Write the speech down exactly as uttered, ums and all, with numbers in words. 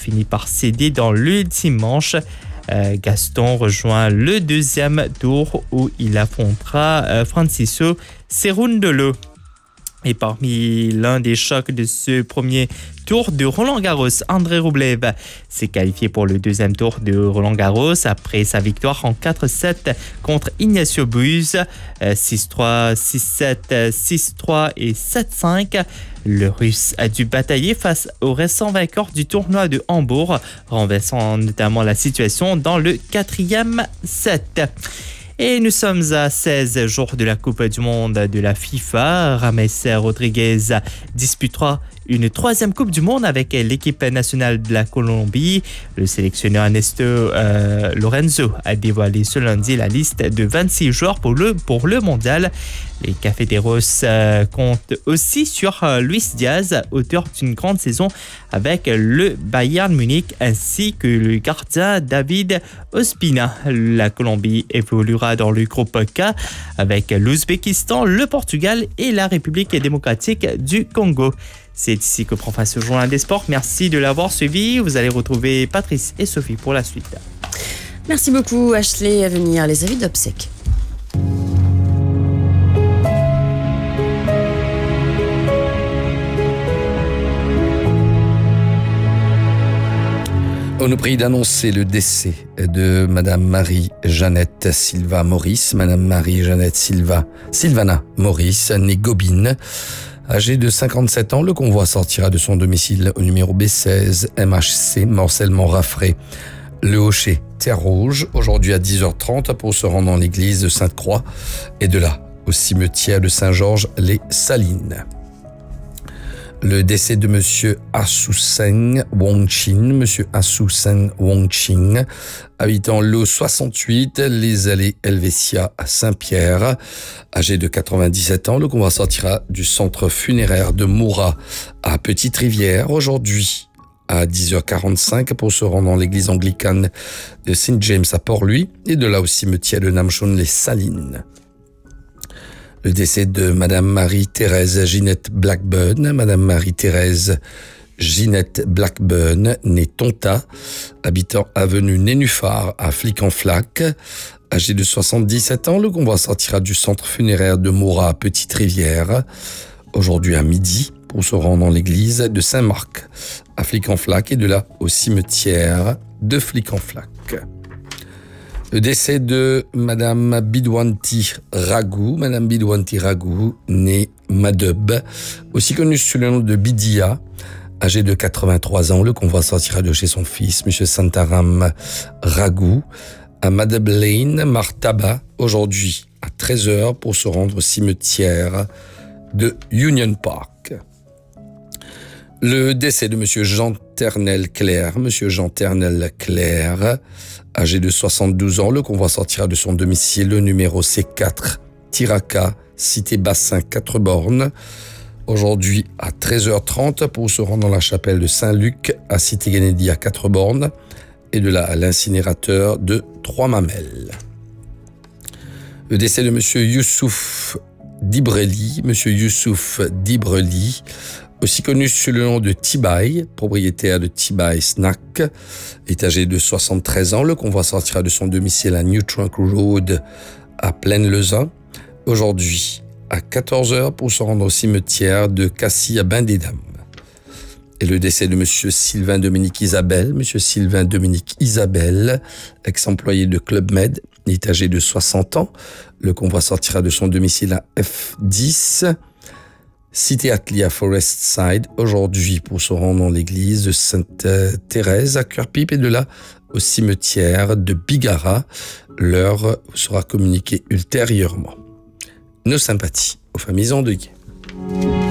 fini par céder dans l'ultime manche. Euh, Gaston rejoint le deuxième tour où il affrontera euh, Francisco Cerundolo. Et parmi l'un des chocs de ce premier tour de Roland-Garros, André Roublev s'est qualifié pour le deuxième tour de Roland-Garros après sa victoire en quatre sept contre Ignacio Buiz, six trois, six sept, six trois et sept cinq. Le Russe a dû batailler face au récent vainqueur du tournoi de Hambourg, renversant notamment la situation dans le quatrième set. Et nous sommes à seize jours de la Coupe du Monde de la FIFA. James Rodriguez disputera une troisième Coupe du Monde avec l'équipe nationale de la Colombie. Le sélectionneur Ernesto euh, Lorenzo a dévoilé ce lundi la liste de vingt-six joueurs pour le, pour le mondial. Les Cafeteros euh, comptent aussi sur euh, Luis Diaz, auteur d'une grande saison avec le Bayern Munich, ainsi que le gardien David Ospina. La Colombie évoluera dans le groupe K avec l'Ouzbékistan, le Portugal et la République démocratique du Congo. C'est ici que prend fin ce journal des sports. Merci de l'avoir suivi. Vous allez retrouver Patrice et Sophie pour la suite. Merci beaucoup, Ashley. À venir, les avis d'obsèques. On nous prie d'annoncer le décès de Madame Marie-Jeannette Silva Maurice. Madame Marie-Jeannette Silva, Sylvana Maurice, née Gobine. Âgée de cinquante-sept ans, le convoi sortira de son domicile au numéro B seize M H C, Morcellement-Raffray, Le Hocher, Terre Rouge, aujourd'hui à dix heures trente pour se rendre dans l'église de Sainte-Croix et de là au cimetière de Saint-Georges-les-Salines. Le décès de Monsieur Assousseng Wongqing, Monsieur Assousseng Wongqing, habitant l'O soixante-huit, les allées Helvetia à Saint-Pierre. Âgé de quatre-vingt-dix-sept ans, le convoi sortira du centre funéraire de Moura à Petite-Rivière, aujourd'hui à dix heures quarante-cinq pour se rendre dans l'église anglicane de Saint James à Port-Louis et de là au cimetière de Namchon-les-Salines. Le décès de Madame Marie-Thérèse Ginette Blackburn. Madame Marie-Thérèse Ginette Blackburn, née Tonta, habitant avenue Nénuphar à Flic-en-Flac. Âgée de soixante-dix-sept ans, le convoi sortira du centre funéraire de Moura à Petite-Rivière, aujourd'hui à midi, pour se rendre dans l'église de Saint-Marc à Flic-en-Flac et de là au cimetière de Flic-en-Flac. Le décès de Madame Bidwanti Ragou, Madame Bidwanti Ragou, née Madub, aussi connue sous le nom de Bidia, âgée de quatre-vingt-trois ans. Le convoi sortira de chez son fils, Monsieur Santaram Ragou, à Madub Lane, Martaba, aujourd'hui à treize heures pour se rendre au cimetière de Union Park. Le décès de Monsieur Jean Ternel Clair, Monsieur Jean Ternel Clair, âgé de soixante-douze ans, le convoi sortira de son domicile, le numéro C quatre, Tiraka, cité Bassin quatre bornes, aujourd'hui à treize heures trente pour se rendre dans la chapelle de Saint-Luc à cité Kennedy à quatre bornes et de là à l'incinérateur de Trois-Mamelles. Le décès de Monsieur Youssouf Dibreli, Monsieur Youssouf Dibreli, aussi connu sous le nom de Tibaï, propriétaire de Tibaï Snack, est âgé de soixante-treize ans. Le convoi sortira de son domicile à New Trunk Road à Plaine-Lezun, aujourd'hui à quatorze heures pour se rendre au cimetière de Cassis à Bain-des-Dames. Et le décès de Monsieur Sylvain Dominique Isabelle, Monsieur Sylvain Dominique Isabelle, ex-employé de Club Med, est âgé de soixante ans. Le convoi sortira de son domicile à F dix, cité Atlia Forest Side, aujourd'hui pour se rendre dans l'église de Sainte-Thérèse à Cœur-Pipe et de là au cimetière de Bigara. L'heure vous sera communiquée ultérieurement. Nos sympathies aux familles endeuillées.